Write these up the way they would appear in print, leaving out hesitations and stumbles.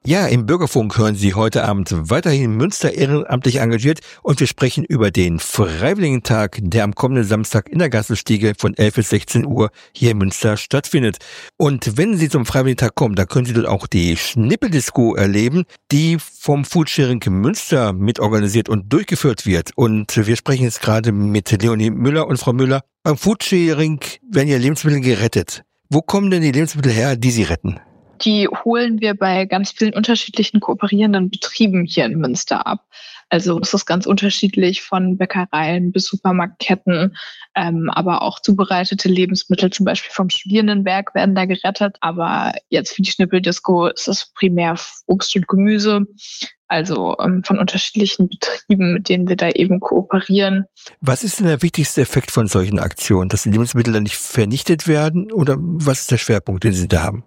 Ja, im Bürgerfunk hören Sie heute Abend weiterhin Münster ehrenamtlich engagiert und wir sprechen über den Freiwilligentag, der am kommenden Samstag in der Gasselstiege von 11 bis 16 Uhr hier in Münster stattfindet. Und wenn Sie zum Freiwilligentag kommen, da können Sie dort auch die Schnippeldisco erleben, die vom Foodsharing Münster mitorganisiert und durchgeführt wird. Und wir sprechen jetzt gerade mit Leonie Müller und Frau Müller. Beim Foodsharing werden ja Lebensmittel gerettet. Wo kommen denn die Lebensmittel her, die Sie retten? Die holen wir bei ganz vielen unterschiedlichen kooperierenden Betrieben hier in Münster ab. Also es ist ganz unterschiedlich von Bäckereien bis Supermarktketten, aber auch zubereitete Lebensmittel, zum Beispiel vom Studierendenwerk, werden da gerettet. Aber jetzt für die Schnippeldisco ist es primär Obst und Gemüse, also von unterschiedlichen Betrieben, mit denen wir da eben kooperieren. Was ist denn der wichtigste Effekt von solchen Aktionen? Dass die Lebensmittel dann nicht vernichtet werden oder was ist der Schwerpunkt, den Sie da haben?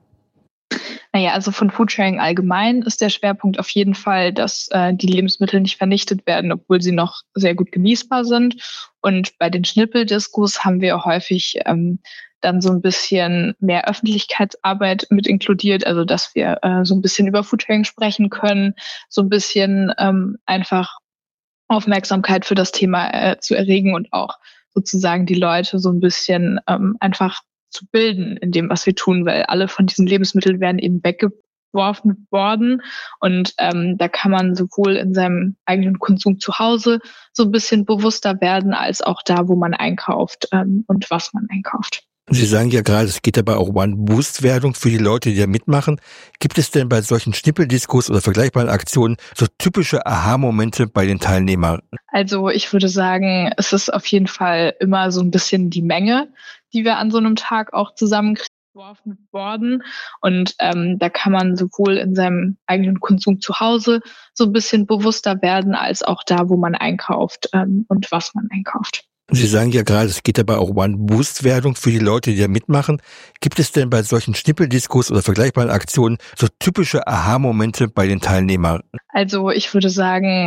Naja, also von Foodsharing allgemein ist der Schwerpunkt auf jeden Fall, dass die Lebensmittel nicht vernichtet werden, obwohl sie noch sehr gut genießbar sind. Und bei den Schnippeldiscos haben wir häufig dann so ein bisschen mehr Öffentlichkeitsarbeit mit inkludiert, also dass wir so ein bisschen über Foodsharing sprechen können, so ein bisschen einfach Aufmerksamkeit für das Thema zu erregen und auch sozusagen die Leute so ein bisschen einfach zu bilden in dem, was wir tun, weil alle von diesen Lebensmitteln werden eben weggeworfen worden und da kann man sowohl in seinem eigenen Konsum zu Hause so ein bisschen bewusster werden, als auch da, wo man einkauft und was man einkauft. Sie sagen ja gerade, es geht dabei auch um eine Boostwerdung für die Leute, die da mitmachen. Gibt es denn bei solchen Schnippeldiscos oder vergleichbaren Aktionen so typische Aha-Momente bei den Teilnehmern? Also ich würde sagen, es ist auf jeden Fall immer so ein bisschen die Menge, die wir an so einem Tag auch zusammengeworfen worden. Und da kann man sowohl in seinem eigenen Konsum zu Hause so ein bisschen bewusster werden, als auch da, wo man einkauft und was man einkauft. Sie sagen ja gerade, es geht dabei auch um eine Boostwerdung für die Leute, die da mitmachen. Gibt es denn bei solchen Schnippeldiscos oder vergleichbaren Aktionen so typische Aha-Momente bei den Teilnehmern? Also ich würde sagen,